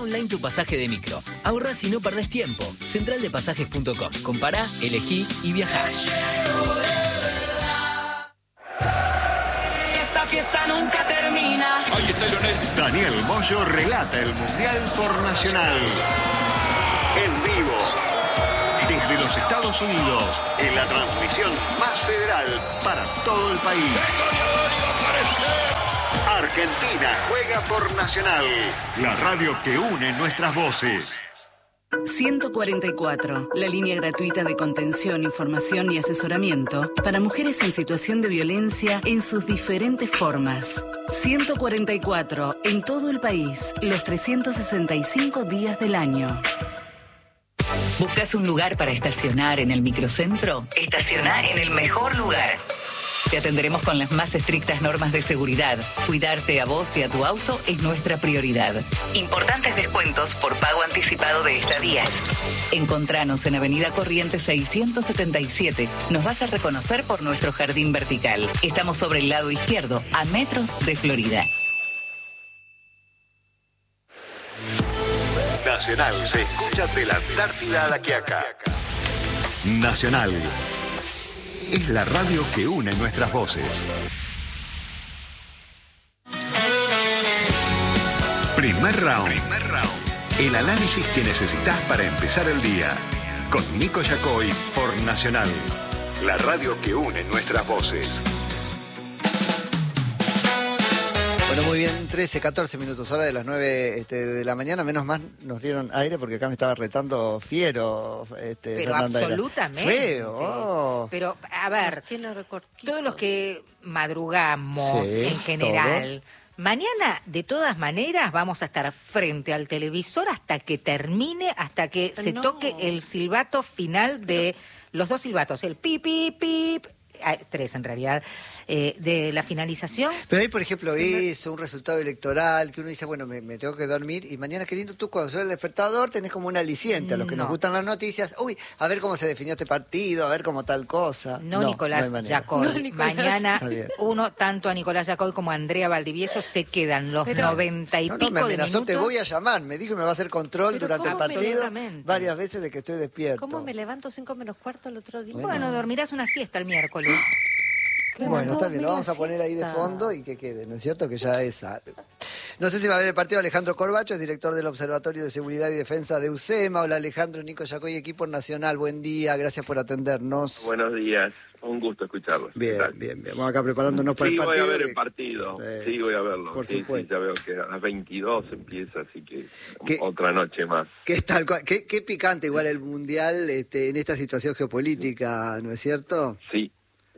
online tu pasaje de micro. Ahorrás y no perdés tiempo. Centraldepasajes.com. Compará, elegí y viajá. Esta fiesta nunca termina. Ahí está Lionel. Daniel Moyo relata el Mundial por Nacional. En vivo. Desde los Estados Unidos, en la transmisión más federal para todo el país. Argentina juega por Nacional, la radio que une nuestras voces. 144, la línea gratuita de contención, información y asesoramiento para mujeres en situación de violencia en sus diferentes formas. 144, en todo el país, los 365 días del año. ¿Buscas un lugar para estacionar en el microcentro? Estaciona en el mejor lugar. Te atenderemos con las más estrictas normas de seguridad. Cuidarte a vos y a tu auto es nuestra prioridad. Importantes descuentos por pago anticipado de estadías. Encontranos en Avenida Corrientes 677. Nos vas a reconocer por nuestro jardín vertical. Estamos sobre el lado izquierdo, a metros de Florida. Nacional se escucha de la Antártida a La Quiaca. Nacional es la radio que une nuestras voces. Primer round. El análisis que necesitas para empezar el día. Con Nico Yacoy por Nacional, la radio que une nuestras voces. Bueno, muy bien, 13, 14 minutos, hora de las 9 de la mañana. Menos mal nos dieron aire porque acá me estaba retando fiero. Pero absolutamente. Feo. Oh. Pero, a ver, todos los que madrugamos en general, mañana, de todas maneras, vamos a estar frente al televisor hasta que termine, hasta que se toque el silbato final de los dos silbatos, el pip, pip, pip, tres en realidad, de la finalización. Pero hay, por ejemplo, eso, un resultado electoral, que uno dice, bueno, me tengo que dormir, y mañana, qué lindo, tú cuando sos el despertador tenés como un aliciente a los que nos gustan las noticias. Uy, a ver cómo se definió este partido, a ver cómo tal cosa. Nicolás Yacoy. Mañana tanto a Nicolás Yacoy como a Andrea Valdivieso se quedan los 90 y pico de minutos. Me amenazó, te voy a llamar, me dijo que me va a hacer control durante el partido varias veces de que estoy despierto. ¿Cómo me levanto 5 menos cuarto el otro día? Bueno, dormirás una siesta el miércoles. Bueno, está bien, lo vamos a poner ahí de fondo y que quede, ¿no es cierto? Que ya es algo. No sé si va a ver el partido. Alejandro Corbacho, es director del Observatorio de Seguridad y Defensa de UCEMA. Hola Alejandro, Nico Yacoy, equipo nacional. Buen día, gracias por atendernos. Buenos días, un gusto escucharlos. Bien. Vamos acá preparándonos para el partido. Sí, voy a ver el partido, sí, voy a verlo. Por supuesto. Ya veo que a las 22 empieza, así que otra noche más. Qué picante igual el Mundial en esta situación geopolítica, ¿no es cierto? Sí,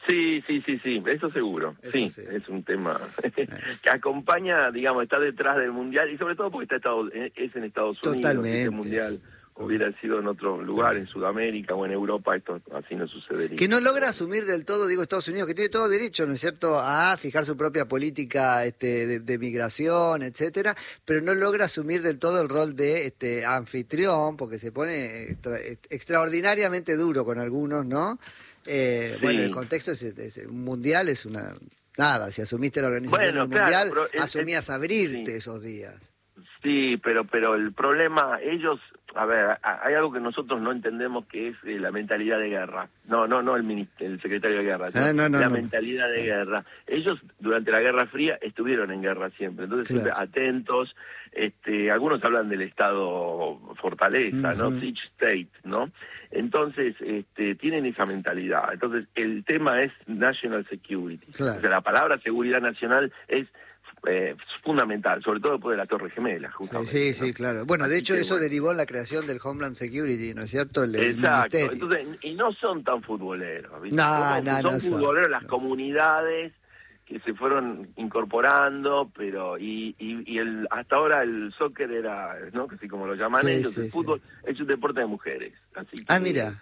eso seguro. Es un tema que acompaña, digamos, está detrás del Mundial y sobre todo porque es en Estados Unidos. Totalmente. Si este Mundial hubiera sido en otro lugar, en Sudamérica o en Europa, esto así no sucedería. Que no logra asumir del todo, Estados Unidos, que tiene todo derecho, ¿no es cierto?, a fijar su propia política de migración, etcétera, pero no logra asumir del todo el rol de anfitrión, porque se pone extraordinariamente duro con algunos, ¿no? Bueno, el contexto es mundial, es una... Nada, si asumiste la organización del mundial, asumías abrirte esos días. Sí, pero el problema, ellos... A ver, hay algo que nosotros no entendemos, que es la mentalidad de guerra. No el secretario de guerra, la mentalidad de guerra. Ellos durante la Guerra Fría estuvieron en guerra siempre, entonces siempre atentos. Algunos hablan del estado fortaleza, ¿no? Siege state, ¿no? Entonces, tienen esa mentalidad. Entonces, el tema es national security. Claro. O sea, la palabra seguridad nacional es fundamental, sobre todo después de la Torre Gemela, justamente. Sí, claro. Bueno, de hecho, eso derivó en la creación del Homeland Security, ¿no es cierto? Exacto. Ministerio. Entonces, y no son tan futboleros, ¿viste? Son futboleros las comunidades que se fueron incorporando, pero hasta ahora el soccer era, ¿no? Así como lo llaman ellos, el fútbol es un deporte de mujeres. Así que, mira.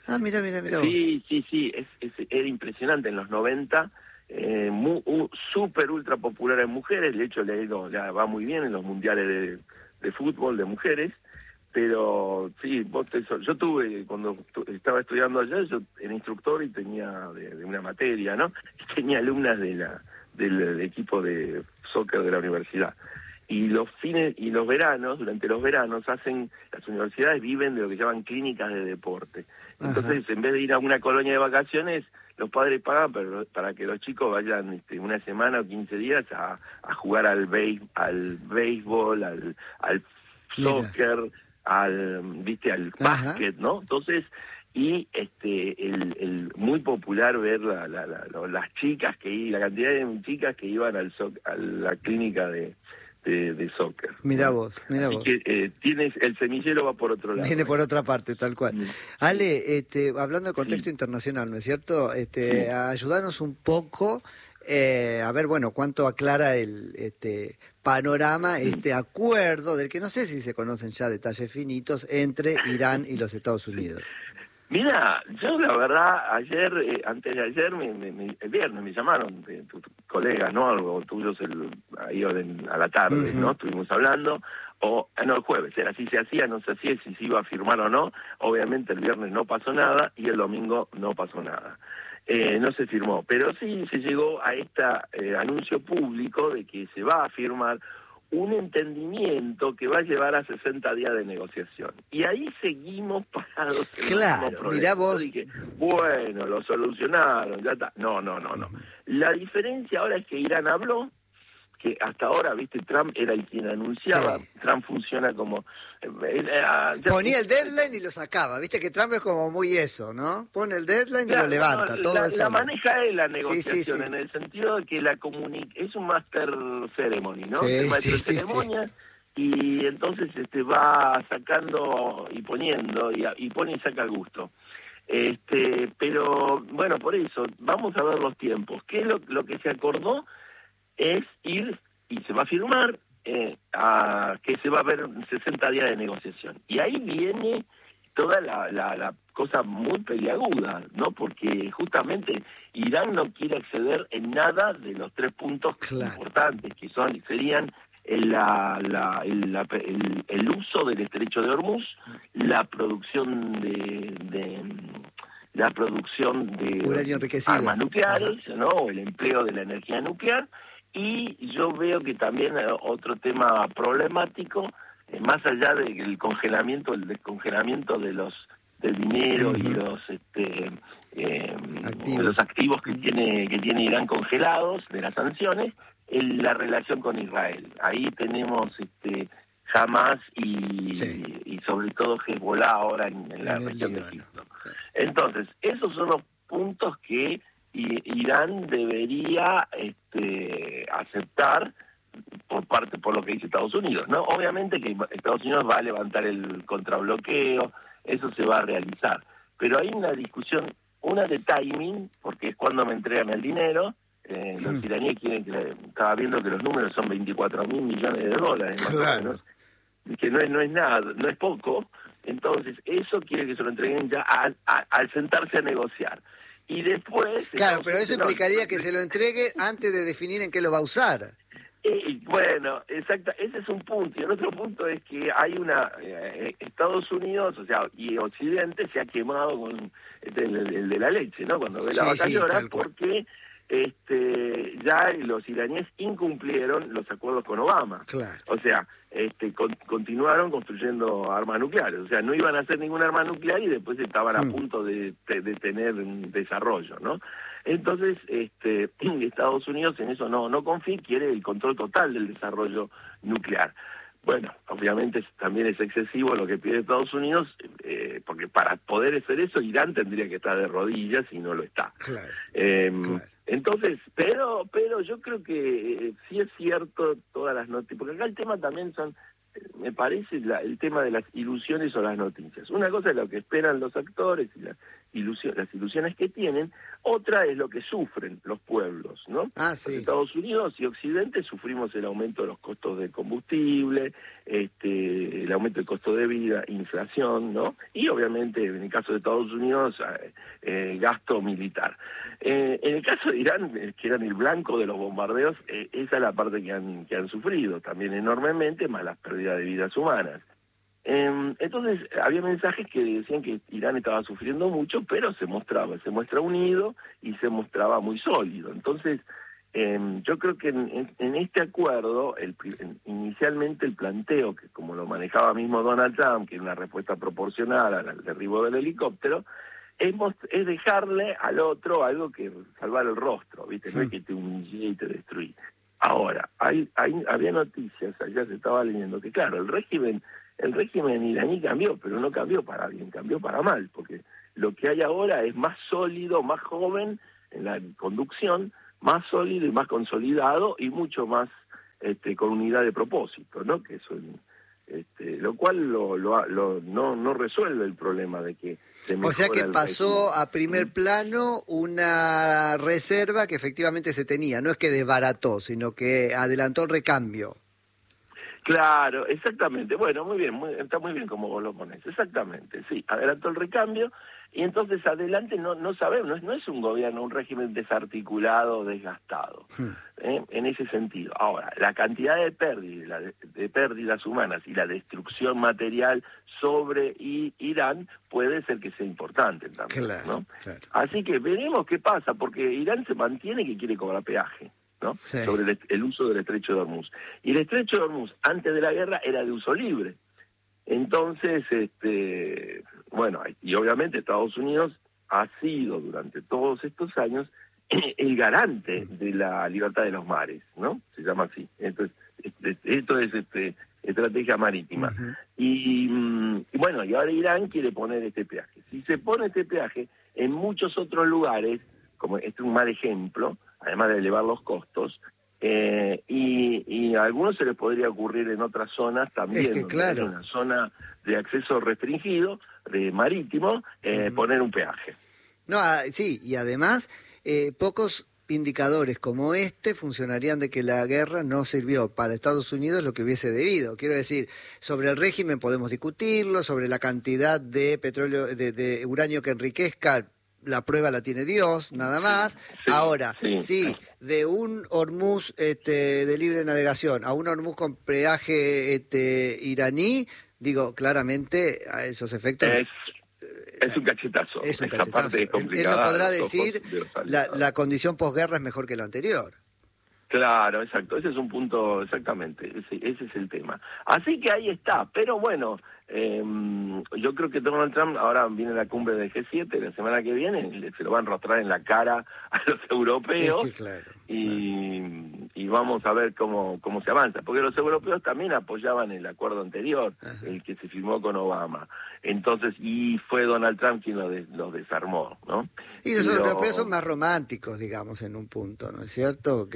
Sí, era impresionante en los 90. Súper ultra popular en mujeres, de hecho ya va muy bien en los mundiales de fútbol de mujeres, pero sí, yo tuve, cuando estaba estudiando allá, yo era instructor y tenía de una materia, ¿no? Y tenía alumnas del equipo de soccer de la universidad. y los fines y los veranos, durante los veranos las universidades viven de lo que llaman clínicas de deporte. Entonces, en vez de ir a una colonia de vacaciones, los padres pagan para que los chicos vayan una semana o 15 días a jugar al béisbol, al soccer, al básquet, ¿no? Entonces, y el muy popular ver las chicas la cantidad de chicas que iban a la clínica de soccer. Mirá vos. Que tienes el semillero va por otro lado. Viene por otra parte, tal cual. Ale, hablando de contexto internacional, ¿no es cierto? Ayúdanos un poco a ver, bueno, cuánto aclara el panorama, este acuerdo del que no sé si se conocen ya detalles finitos entre Irán y los Estados Unidos. Mira, yo la verdad, antes de ayer, el viernes me llamaron de tus colegas, ¿no? Algo tuyos ahí a la tarde, ¿no? Estuvimos hablando, el jueves, era si se hacía, no se hacía, si se iba a firmar o no. Obviamente el viernes no pasó nada y el domingo no pasó nada. No se firmó, pero sí se llegó a este anuncio público de que se va a firmar un entendimiento que va a llevar a 60 días de negociación. Y ahí seguimos parados. Claro, mirá vos. Dije, bueno, lo solucionaron, ya está. No. La diferencia ahora es que Irán habló, que hasta ahora, viste, Trump era el quien anunciaba. Sí. Trump funciona como... ponía el deadline y lo sacaba, viste que Trump es como muy eso, ¿no? Pone el deadline y lo levanta, todo eso. La maneja él la negociación, sí. En el sentido de que es un master ceremony, ¿no? El maestro ceremonia, y entonces va sacando y poniendo, y pone y saca el gusto. Pero, bueno, por eso, vamos a ver los tiempos. ¿Qué es lo que se acordó? Es ir, y se va a firmar, que se va a ver 60 días de negociación. Y ahí viene toda la cosa muy peliaguda, ¿no? Porque justamente Irán no quiere acceder en nada de los 3 puntos importantes, que serían el uso del estrecho de Hormuz, la producción de uranio enriquecido, armas nucleares, ¿no? O el empleo de la energía nuclear. Y yo veo que también otro tema problemático, más allá del descongelamiento del dinero y los activos que tiene Irán congelados, de las sanciones, la relación con Israel. Ahí tenemos Hamas y sobre todo Hezbollah ahora en la región de Egipto. Entonces, esos son los puntos que Irán debería aceptar por lo que dice Estados Unidos, ¿no? Obviamente que Estados Unidos va a levantar el contrabloqueo, eso se va a realizar, pero hay una discusión, una de timing, porque es cuando me entregan el dinero. Los iraníes estaba viendo que los números son $24.000 millones de dólares, más o menos, que no es nada, no es poco. Entonces eso quiere que se lo entreguen ya al sentarse a negociar. Y después... Claro, pero eso implicaría que se lo entregue antes de definir en qué lo va a usar. Bueno, exacto, ese es un punto. Y el otro punto es que hay Estados Unidos, y Occidente se ha quemado con el de la leche, ¿no? Cuando ve la vaca llora, porque ya los iraníes incumplieron los acuerdos con Obama. Claro. O sea, continuaron construyendo armas nucleares. O sea, no iban a hacer ningún arma nuclear y después estaban a punto de tener un desarrollo, ¿no? Entonces, Estados Unidos en eso no confía, quiere el control total del desarrollo nuclear. Bueno, obviamente también es excesivo lo que pide Estados Unidos, porque para poder hacer eso, Irán tendría que estar de rodillas y no lo está. Claro. Entonces, pero yo creo que sí es cierto todas las noticias, porque acá el tema también me parece el tema de las ilusiones o las noticias. Una cosa es lo que esperan los actores y las ilusiones que tienen, otra es lo que sufren los pueblos, ¿no? Sí. En Estados Unidos y Occidente sufrimos el aumento de los costos de combustible, el aumento del costo de vida, inflación, ¿no? Y obviamente en el caso de Estados Unidos gasto militar. En el caso de Irán, que eran el blanco de los bombardeos, esa es la parte que han sufrido también enormemente, más las pérdidas de vidas humanas. Entonces había mensajes que decían que Irán estaba sufriendo mucho, pero se muestra unido y se mostraba muy sólido. Entonces yo creo que en este acuerdo, inicialmente el planteo, que como lo manejaba mismo Donald Trump, que es una respuesta proporcional al derribo del helicóptero, es dejarle al otro algo que salvar el rostro, ¿viste? No es que te humillé y te destruí. Ahora, había noticias, ayer se estaba leyendo, que claro, el régimen iraní cambió, pero no cambió para bien, cambió para mal, porque lo que hay ahora es más sólido, más joven en la conducción, más sólido y más consolidado y mucho más con unidad de propósito, ¿no? Que eso, lo cual no resuelve el problema de que se mejora. O sea que pasó a primer plano una reserva que efectivamente se tenía, no es que desbarató, sino que adelantó el recambio. Claro, exactamente. Bueno, muy bien, está muy bien como vos lo pones. Exactamente, sí. Adelantó el recambio y entonces adelante no sabemos, no es un gobierno, un régimen desarticulado, desgastado, en ese sentido. Ahora, la cantidad de pérdidas humanas y la destrucción material sobre Irán puede ser que sea importante también, claro, ¿no? Claro. Así que veremos qué pasa, porque Irán se mantiene que quiere cobrar peaje, ¿no? Sí. Sobre el uso del estrecho de Hormuz. Y el estrecho de Hormuz, antes de la guerra, era de uso libre. Entonces, bueno, y obviamente Estados Unidos ha sido durante todos estos años el garante de la libertad de los mares, ¿no? Se llama así. Entonces, esto es estrategia marítima. Uh-huh. Y bueno, y ahora Irán quiere poner este peaje. Si se pone este peaje, en muchos otros lugares, como este es un mal ejemplo, además de elevar los costos, y a algunos se les podría ocurrir en otras zonas también, es que, claro, en una zona de acceso restringido, de marítimo, poner un peaje. No, sí, y además pocos indicadores como este funcionarían de que la guerra no sirvió para Estados Unidos lo que hubiese debido. Quiero decir, sobre el régimen podemos discutirlo, sobre la cantidad de petróleo, de uranio que enriquezca, la prueba la tiene Dios, nada más. Sí, ahora, sí, de un Hormuz de libre navegación a un Hormuz con peaje iraní, digo, claramente a esos efectos... Es un cachetazo. Es un cachetazo. Parte es complicada, él no podrá decir la condición posguerra es mejor que la anterior. Claro, exacto. Ese es un punto, exactamente. Ese es el tema. Así que ahí está. Pero bueno, yo creo que Donald Trump, ahora viene la cumbre del G7 la semana que viene, se lo va a enrostrar en la cara a los europeos. Es que claro. Y vamos a ver cómo se avanza. Porque los europeos también apoyaban el acuerdo anterior, el que se firmó con Obama. Entonces, y fue Donald Trump quien los desarmó, ¿no? Y los europeos son más románticos, digamos, en un punto, ¿no es cierto?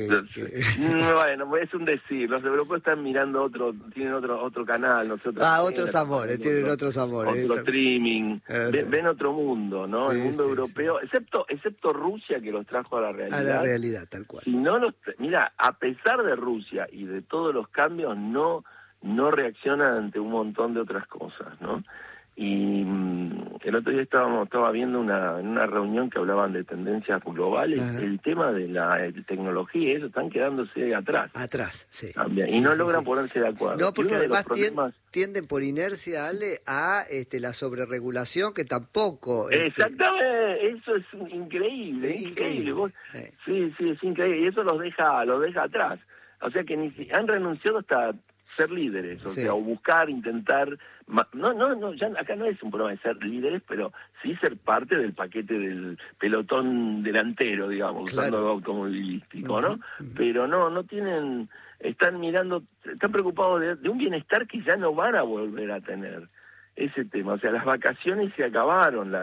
Bueno, es un decir. Los europeos están mirando tienen otro canal, nosotros. Otros amores, tienen otros amores. Otro streaming. Ven otro mundo, ¿no? Sí, el mundo europeo, sí. Excepto Rusia, que los trajo a la realidad. A la realidad, tal cual. Si no mira, a pesar de Rusia y de todos los cambios, no reaccionan ante un montón de otras cosas, ¿no? Y el otro día estaba viendo una reunión que hablaban de tendencias globales. Ajá. El tema de la tecnología y eso están quedándose atrás. Sí. También, sí, y no logran ponerse de acuerdo. No, porque además tienden por inercia, Ale, a la sobreregulación que tampoco... Exactamente, eso es increíble. Es increíble. Vos, sí, es increíble. Y eso los deja atrás. O sea que han renunciado hasta ser líderes, o sea, o buscar, intentar... No, ya acá no es un problema de ser líderes, pero sí ser parte del paquete del pelotón delantero, digamos, claro, usando automovilístico, ¿no? Pero no tienen... Están preocupados de un bienestar que ya no van a volver a tener, ese tema. O sea, las vacaciones se acabaron,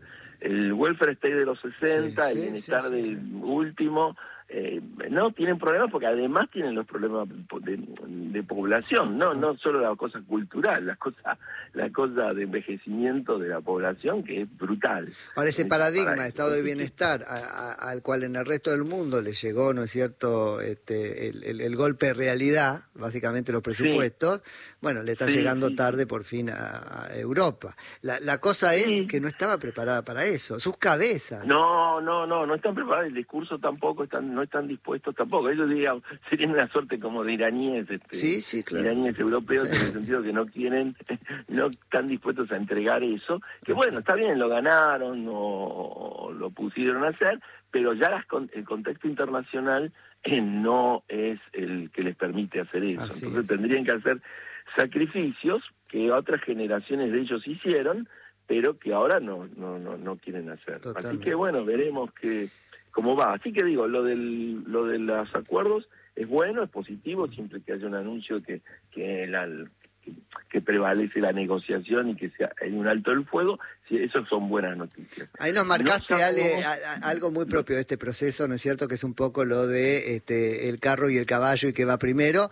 el welfare state de los 60, el bienestar del último... no tienen problemas porque además tienen los problemas de población, no solo la cosa cultural, la cosa de envejecimiento de la población, que es brutal. Ahora ese paradigma de estado de bienestar al cual en el resto del mundo le llegó, ¿no es cierto?, el golpe de realidad, básicamente los presupuestos, bueno, le está llegando tarde por fin a Europa. La cosa es que no estaba preparada para eso, sus cabezas. No están preparadas, el discurso tampoco no están dispuestos tampoco. Ellos serían una suerte como de iraníes, claro, iraníes europeos, en el sentido que no están dispuestos a entregar eso, que bueno, está bien, lo ganaron o lo pusieron a hacer, pero ya el contexto internacional no es el que les permite hacer eso. Así Entonces es. tendrían que hacer sacrificios que otras generaciones de ellos hicieron, pero que ahora no quieren hacer. Totalmente. Así que bueno, veremos cómo va. Así que digo, lo de los acuerdos es bueno, es positivo, siempre que haya un anuncio que prevalece la negociación y que hay un alto el fuego, sí, eso son buenas noticias. Ahí nos marcaste, Ale, algo muy propio de este proceso, ¿no es cierto? Que es un poco lo de el carro y el caballo y que va primero.